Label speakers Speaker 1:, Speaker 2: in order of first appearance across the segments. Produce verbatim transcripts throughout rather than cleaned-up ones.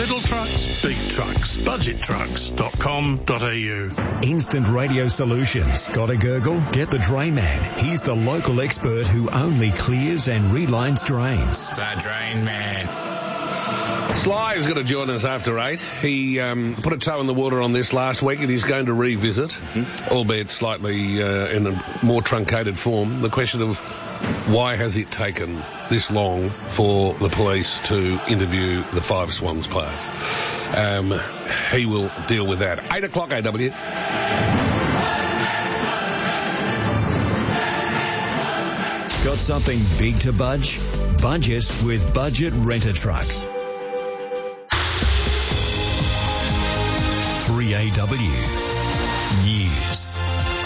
Speaker 1: Little trucks, big trucks. budget trucks dot com dot a u.
Speaker 2: Instant Radio Solutions. Got a gurgle? Get the Drain Man. He's the local expert who only clears and relines drains.
Speaker 3: The Drain Man.
Speaker 4: Sly is going to join us after eight. He um, put a toe in the water on this last week and he's going to revisit, mm-hmm. albeit slightly uh, in a more truncated form, the question of why has it taken this long for the police to interview the Five Swans players. Um, he will deal with that. eight o'clock A W.
Speaker 2: Got something big to budge? Budget with Budget Rent-A-Truck. three A W News.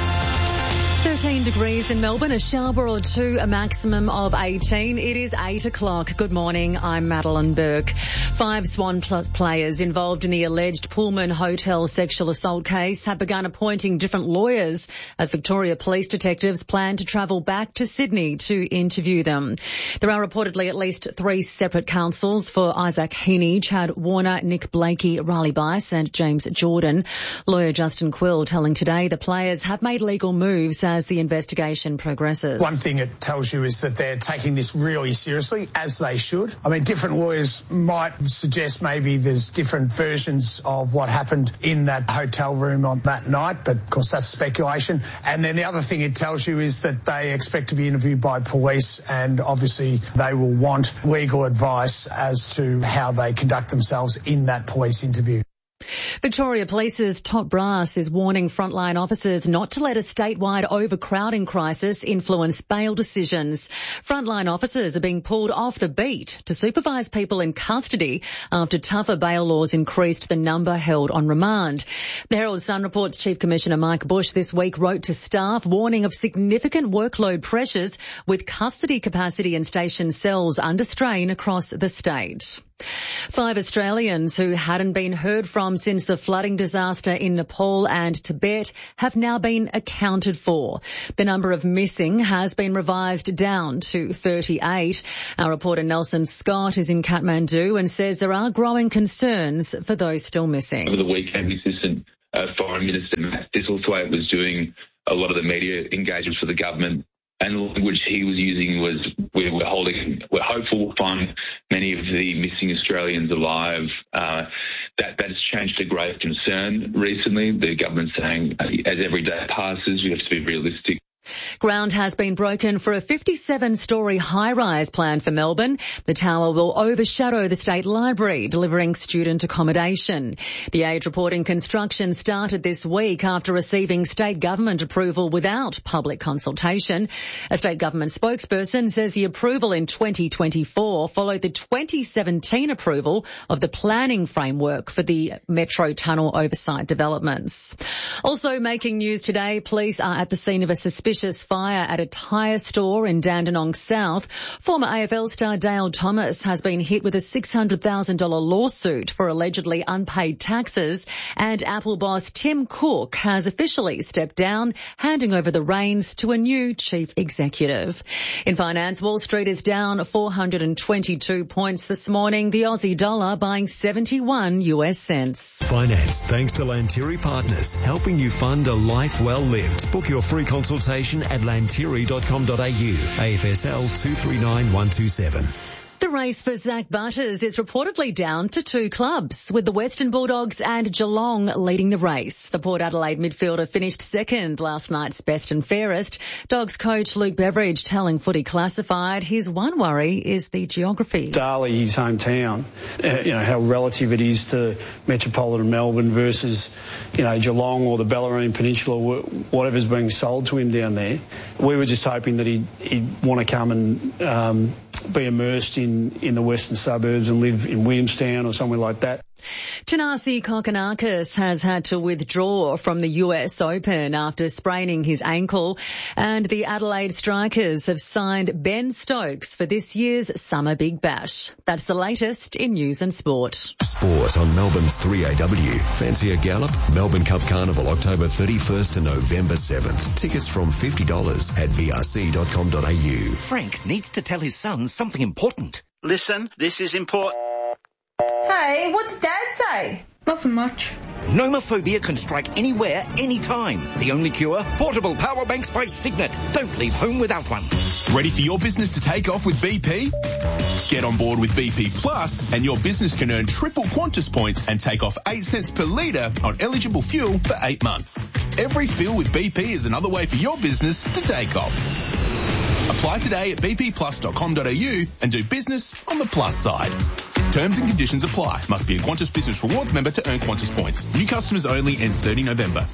Speaker 5: thirteen degrees in Melbourne, a shower or two, a maximum of eighteen. It is eight o'clock. Good morning, I'm Madeline Burke. Five Swan pl- players involved in the alleged Pullman Hotel sexual assault case have begun appointing different lawyers as Victoria police detectives plan to travel back to Sydney to interview them. There are reportedly at least three separate counsels for Isaac Heaney, Chad Warner, Nick Blakey, Riley Bice and James Jordan. Lawyer Justin Quill telling Today the players have made legal moves as the investigation progresses.
Speaker 6: One thing it tells you is that they're taking this really seriously, as they should. I mean, different lawyers might suggest maybe there's different versions of what happened in that hotel room on that night, but of course that's speculation. And then the other thing it tells you is that they expect to be interviewed by police, and obviously they will want legal advice as to how they conduct themselves in that police interview.
Speaker 5: Victoria Police's top brass is warning frontline officers not to let a statewide overcrowding crisis influence bail decisions. Frontline officers are being pulled off the beat to supervise people in custody after tougher bail laws increased the number held on remand. The Herald Sun reports Chief Commissioner Mike Bush this week wrote to staff warning of significant workload pressures with custody capacity in station cells under strain across the state. Five Australians who hadn't been heard from since the flooding disaster in Nepal and Tibet have now been accounted for. The number of missing has been revised down to thirty-eight. Our reporter Nelson Scott is in Kathmandu and says there are growing concerns for those still missing.
Speaker 7: Over the weekend, the Assistant uh, Foreign Minister Matt Thistlethwaite was doing a lot of the media engagements for the government. And the language he was using was, we're, we're holding, we're hopeful we'll find many of the missing Australians alive. Uh, that, that has changed to grave concern recently. The government's saying as every day passes, we have to be realistic.
Speaker 5: Ground has been broken for a fifty-seven storey high-rise plan for Melbourne. The tower will overshadow the State Library, delivering student accommodation. The Age reporting construction started this week after receiving state government approval without public consultation. A state government spokesperson says the approval in twenty twenty-four followed the twenty seventeen approval of the planning framework for the Metro Tunnel oversight developments. Also making news today, police are at the scene of a suspicious fire at a tyre store in Dandenong South. Former A F L star Dale Thomas has been hit with a six hundred thousand dollars lawsuit for allegedly unpaid taxes, and Apple boss Tim Cook has officially stepped down, handing over the reins to a new chief executive. In finance, Wall Street is down four hundred twenty-two points this morning. The Aussie dollar buying seventy-one U S cents.
Speaker 2: Finance thanks to Lantiri Partners, helping you fund a life well lived. Book your free consultation at lantiri dot com dot a u. A F S L two three nine one two seven.
Speaker 5: The race for Zach Butters is reportedly down to two clubs, with the Western Bulldogs and Geelong leading the race. The Port Adelaide midfielder finished second last night's best and fairest. Dogs coach Luke Beveridge telling Footy Classified his one worry is the geography.
Speaker 8: Darley, his hometown, uh, you know, how relative it is to metropolitan Melbourne versus, you know, Geelong or the Bellarine Peninsula, whatever's being sold to him down there. We were just hoping that he'd, he'd want to come and um, be immersed in In, in the western suburbs and live in Williamstown or somewhere like that.
Speaker 5: Thanasi Kokkinakis has had to withdraw from the U S Open after spraining his ankle, and the Adelaide Strikers have signed Ben Stokes for this year's Summer Big Bash. That's the latest in news and sport.
Speaker 2: Sport on Melbourne's three A W. Fancy a gallop? Melbourne Cup Carnival, October thirty-first to November seventh. Tickets from fifty dollars at v r c dot com dot a u.
Speaker 3: Frank needs to tell his son something important.
Speaker 9: Listen, this is important. Hey, what's Dad say?
Speaker 10: Nothing much.
Speaker 11: Nomophobia can strike anywhere, anytime. The only cure? Portable power banks by Signet. Don't leave home without one.
Speaker 12: Ready for your business to take off with B P? Get on board with B P Plus and your business can earn triple Qantas points and take off eight cents per litre on eligible fuel for eight months. Every fill with B P is another way for your business to take off. Apply today at b p plus dot com dot a u and do business on the plus side. Terms and conditions apply. Must be a Qantas Business Rewards member to earn Qantas points. New customers only. Ends thirty November.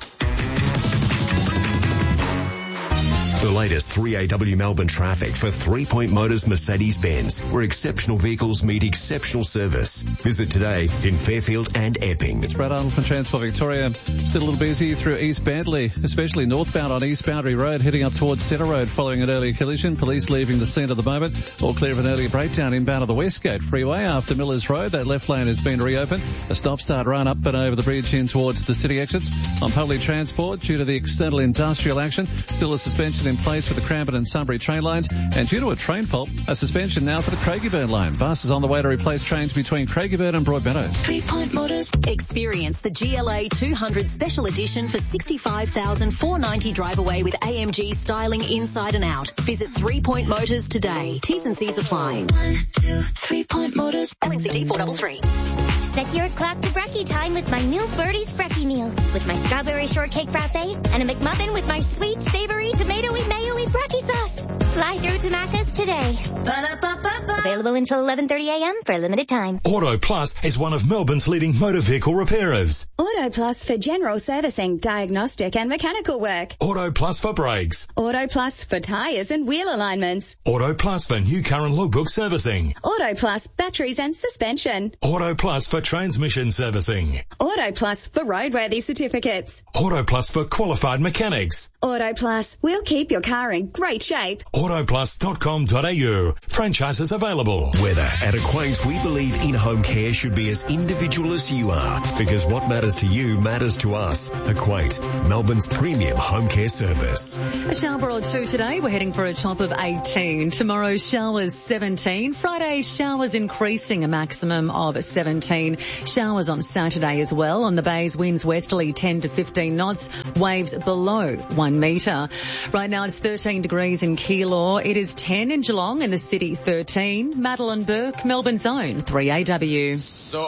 Speaker 2: The latest three A W Melbourne traffic for Three Point Motors Mercedes-Benz, where exceptional vehicles meet exceptional service. Visit today in Fairfield and Epping.
Speaker 13: It's Brad Arnold from Transport Victoria. Still a little busy through East Bandley, especially northbound on East Boundary Road, heading up towards Centre Road following an earlier collision. Police leaving the scene at the moment. All clear of an earlier breakdown inbound of the Westgate Freeway after Millers Road. That left lane has been reopened. A stop-start run up and over the bridge in towards the city exits. On public transport, due to the external industrial action, still a suspension in place for the Cranbourne and Sunbury train lines, and due to a train fault, a suspension now for the Craigieburn line. Bus is on the way to replace trains between Craigieburn and Broadmeadows.
Speaker 14: Three Point Motors. Experience the G L A two hundred Special Edition for sixty-five thousand four hundred ninety drive away with A M G styling inside and out. Visit Three Point Motors today. T's and C's apply.
Speaker 15: One, two, Three Point Motors.
Speaker 14: L N C D four three three.
Speaker 15: Set your clock to brekkie time with my new Birdie's Brekkie meals. With my strawberry shortcake frappe and a McMuffin with my sweet, savory, tomatoey, mayo-y brekkie sauce. Fly through to Macca's today. Ba-da-ba-ba-ba. Available until eleven thirty a.m. for a limited time.
Speaker 16: Auto Plus is one of Melbourne's leading motor vehicle repairers.
Speaker 17: Auto Plus for general servicing, diagnostic and mechanical work.
Speaker 16: Auto Plus for brakes.
Speaker 17: Auto Plus for tyres and wheel alignments.
Speaker 16: Auto Plus for new car and logbook servicing.
Speaker 17: Auto Plus batteries and suspension.
Speaker 16: Auto Plus for transmission servicing.
Speaker 17: Auto Plus for roadworthy certificates.
Speaker 16: Auto Plus for qualified mechanics.
Speaker 17: Auto Plus, we'll keep your car in great shape.
Speaker 16: auto plus dot com dot a u. Franchises available.
Speaker 2: Weather. At Acquaint, we believe in-home care should be as individual as you are, because what matters to you matters to us. Acquaint, Melbourne's premium home care service.
Speaker 5: A shower or two today. We're heading for a top of eighteen. Tomorrow, showers seventeen. Friday, showers increasing, a maximum of seventeen. Showers on Saturday as well. On the bays, winds westerly ten to fifteen knots. Waves below one metre. Right now, it's thirteen degrees in Keilor. It is ten in Geelong and the city thirteen. Madeline Burke, Melbourne's own three A W. So